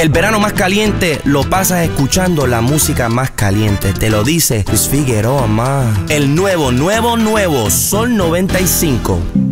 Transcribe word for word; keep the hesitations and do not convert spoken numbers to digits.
El verano más caliente lo pasas escuchando la música más caliente. Te lo dice Luis Figueroa más. El nuevo, nuevo, nuevo Sol noventa y cinco.